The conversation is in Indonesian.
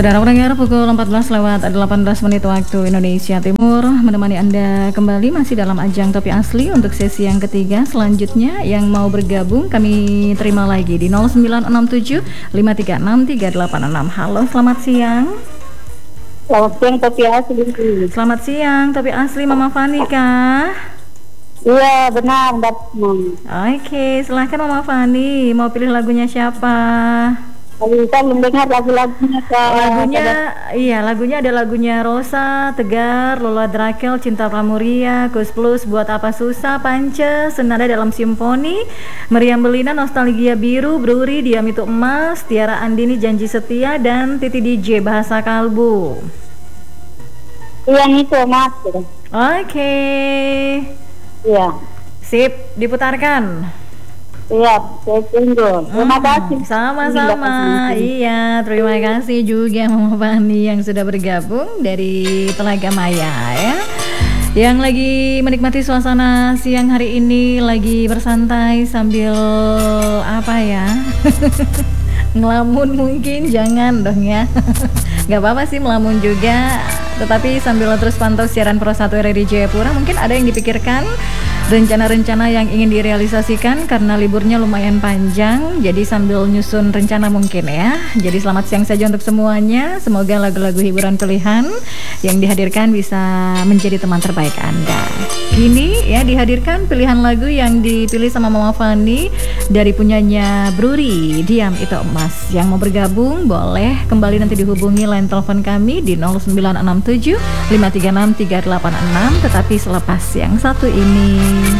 Saudara pendengar, pukul 14 lewat 18 menit waktu Indonesia Timur, menemani Anda kembali masih dalam ajang Topi Asli untuk sesi yang ketiga. Selanjutnya yang mau bergabung kami terima lagi di 0967 536 386. Halo, selamat siang. Selamat siang Topi Asli. Selamat siang Topi Asli, Mama Fani kah? Iya benar Mbak. Oke, silahkan Mama Fani, mau pilih lagunya siapa? Kita mendengar lagu-lagunya lagunya ada lagunya Rosa, Tegar, Lola Drakel, Cinta Pramuria, Kus Plus, Buat Apa Susah, Pance, Senada Dalam Simfoni, Meriam Belina, Nostalgia Biru, Bruri, Diam Itu Emas, Tiara Andini, Janji Setia, dan Titi DJ, Bahasa Kalbu. Yang itu Mas. Oke. Iya. Sip, diputarkan. Iya, saya tunggu. Terima kasih. Sama-sama. Iya, terima kasih juga Mama Fani yang sudah bergabung dari Telaga Maya ya. Yang lagi menikmati suasana siang hari ini, lagi bersantai sambil apa ya? Ngelamun mungkin, jangan dong ya. Gak apa-apa sih melamun juga, tetapi sambil terus pantau siaran Pro 1 RRI Jayapura, mungkin ada yang dipikirkan, rencana-rencana yang ingin direalisasikan karena liburnya lumayan panjang, jadi sambil nyusun rencana mungkin ya. Jadi selamat siang saja untuk semuanya, semoga lagu-lagu hiburan pilihan yang dihadirkan bisa menjadi teman terbaik Anda. Kini ya dihadirkan pilihan lagu yang dipilih sama Mama Fani dari punyanya Bruri, Diam Itu Emas. Yang mau bergabung boleh kembali nanti dihubungi line telepon kami di 0967 536 386, tetapi selepas yang satu ini.